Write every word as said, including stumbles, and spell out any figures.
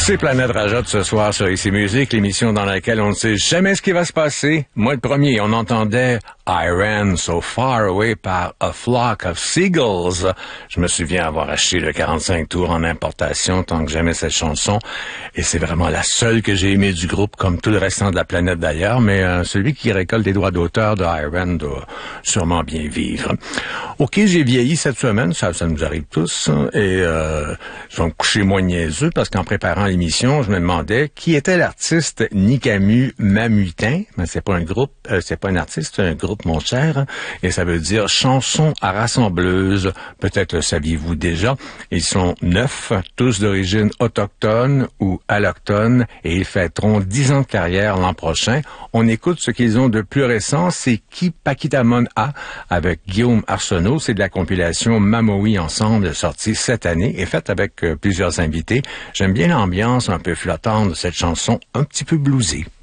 C'est Planète Rajotte ce soir sur Ici Musique, l'émission dans laquelle on ne sait jamais ce qui va se passer. Moi, le premier, on entendait I Ran So Far Away par A Flock of Seagulls. Je me souviens avoir acheté le quarante-cinq tours en importation tant que j'aimais cette chanson. Et c'est vraiment la seule que j'ai aimée du groupe, comme tout le restant de la planète d'ailleurs. Mais euh, celui qui récolte les droits d'auteur de I Ran doit sûrement bien vivre. OK, j'ai vieilli cette semaine, ça, ça nous arrive tous. Et euh, je vais me coucher moins niaiseux parce qu'en préparant l'émission, je me demandais qui était l'artiste Nikamu Mamutin. Mais c'est pas un groupe, euh, c'est pas un artiste, c'est un groupe, mon cher. Et ça veut dire chanson à rassembleuse. Peut-être le saviez-vous déjà. Ils sont neuf, tous d'origine autochtone ou allochtone, et ils fêteront dix ans de carrière l'an prochain. On écoute ce qu'ils ont de plus récent, c'est Ki Pakitamon A avec Guillaume Arsenault. C'est de la compilation Mamoï Ensemble, sortie cette année et faite avec euh, plusieurs invités. J'aime bien l'ambiance un peu flottante de cette chanson, un petit peu bluesée.